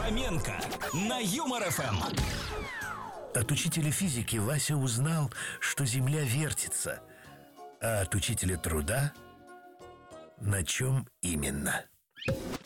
Фоменко на Юмор ФМ. От учителя физики Вася узнал, что Земля вертится. А от учителя труда — на чем именно?